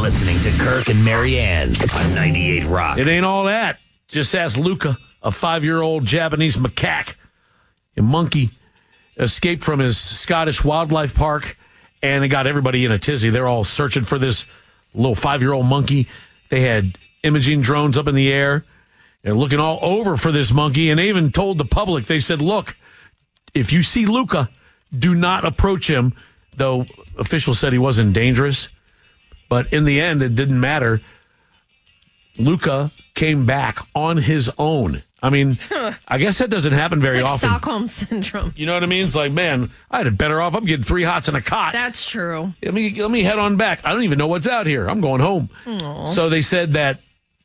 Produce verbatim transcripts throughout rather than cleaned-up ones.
listening to Kirk and Marianne on ninety-eight Rock. It ain't all that. Just ask Luca, a five-year-old Japanese macaque. A monkey escaped from his Scottish wildlife park, and it got everybody in a tizzy. They're all searching for this little five-year-old monkey. They had imaging drones up in the air. They're looking all over for this monkey, and they even told the public, they said, look, if you see Luca, do not approach him, though officials said he wasn't dangerous. But in the end, it didn't matter. Luca came back on his own. I mean, I guess that doesn't happen very it's like often. Stockholm syndrome. You know what I mean? It's like, man, I had it better off. I'm getting three hots and a cot. That's true. Let me let me head on back. I don't even know what's out here. I'm going home. Aww. So they said that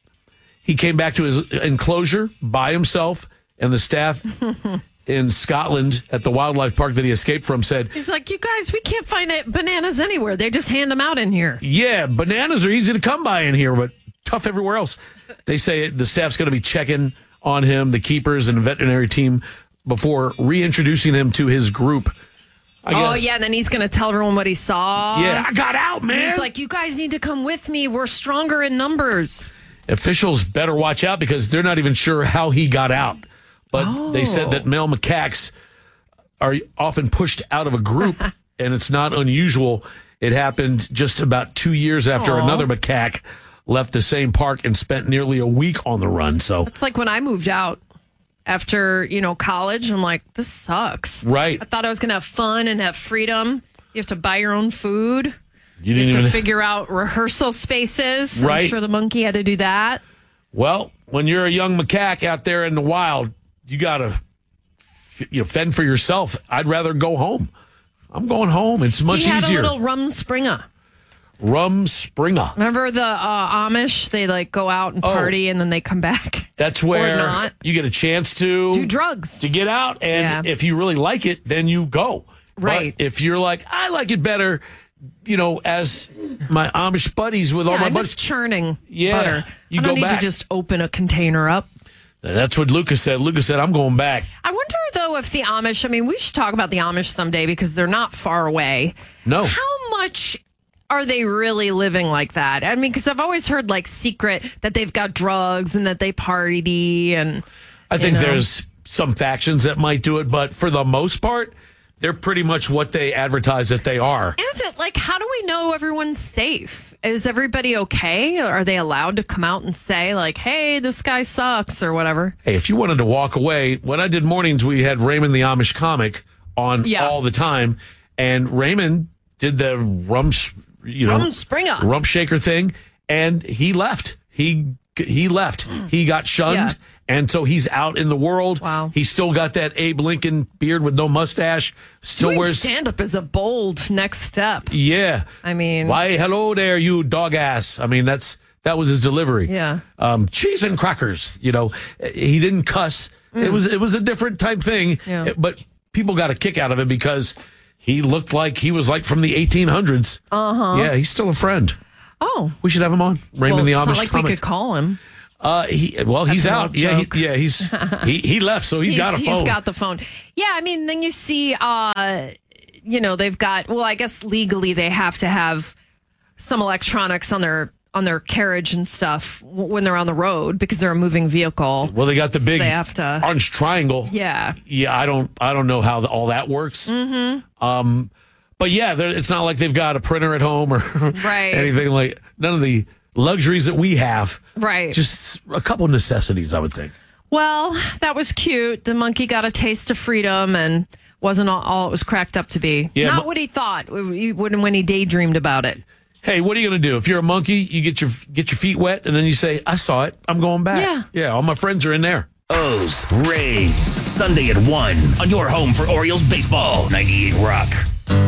he came back to his enclosure by himself, and the staff in Scotland at the wildlife park that he escaped from said, he's like, you guys, we can't find it, bananas anywhere. They just hand them out in here. Yeah, bananas are easy to come by in here, but tough everywhere else. They say the staff's going to be checking on him, the keepers and veterinary team, before reintroducing him to his group. I oh, guess. yeah, and then he's going to tell everyone what he saw. Yeah, I got out, man. And he's like, you guys need to come with me. We're stronger in numbers. Officials better watch out because they're not even sure how he got out. But oh. they said that male macaques are often pushed out of a group, and it's not unusual. It happened just about two years after Aww. another macaque left the same park and spent nearly a week on the run. So it's like when I moved out after, you know, college. I'm like, this sucks. Right. I thought I was going to have fun and have freedom. You have to buy your own food. You, you didn't have to even... figure out rehearsal spaces. Right. I'm sure the monkey had to do that. Well, when you're a young macaque out there in the wild, you got to you know, fend for yourself. I'd rather go home. I'm going home. It's much he had easier. a little Rumspringa. Rumspringa. Remember the uh, Amish? They like go out and party oh, and then they come back. That's where you get a chance to do drugs to get out, and yeah. if you really like it, then you go. Right. But if you're like, I like it better, you know, as my Amish buddies with yeah, all my I buddies miss churning yeah, butter. You I don't go need back. to just open a container up. That's what Lucas said. Lucas said, I'm going back. I wonder, though, if the Amish, I mean, we should talk about the Amish someday because they're not far away. No. How much are they really living like that? I mean, because I've always heard, like, secret that they've got drugs and that they party. And I think know. there's some factions that might do it, but for the most part, they're pretty much what they advertise that they are. And, like, how do we know everyone's safe? Is everybody okay? Are they allowed to come out and say, like, hey, this guy sucks or whatever? Hey, if you wanted to walk away, when I did mornings, we had Raymond the Amish comic on yeah. all the time. And Raymond did the rum, you know, Rumspringa. rump shaker thing, and he left. He he left. He got shunned, yeah. and so he's out in the world. Wow. He's still got that Abe Lincoln beard with no mustache. Still Doing wears stand-up is a bold next step. Yeah. I mean, why, hello there, you dog ass. I mean, that's that was his delivery. Yeah. Um, cheese and crackers. You know, he didn't cuss. Mm. It was it was a different type thing. Yeah. But people got a kick out of it because he looked like he was like from the eighteen hundreds. Uh huh. Yeah, he's still a friend. Oh, we should have him on. Raymond well, the it's Amish not like comic. we could call him. Uh, he well, That's he's out. Yeah, he, yeah, he's he he left, so he he's, got a phone. He's got the phone. Yeah, I mean, then you see, uh, you know, they've got. Well, I guess legally they have to have some electronics on their on their carriage and stuff when they're on the road because they're a moving vehicle. Well, they got the big so they have to, orange triangle. Yeah, yeah. I don't I don't know how the, all that works. Mm-hmm. Um, but yeah, it's not like they've got a printer at home or right. anything like none of the luxuries that we have. Right. Just a couple necessities, I would think. Well, that was cute. The monkey got a taste of freedom and wasn't all, all it was cracked up to be. Yeah, Not mo- what he thought when, when he daydreamed about it. Hey, what are you going to do? If you're a monkey, you get your get your feet wet, and then you say, I saw it. I'm going back. Yeah. Yeah, all my friends are in there. O's, Rays, Sunday at one on your home for Orioles baseball, ninety-eight Rock.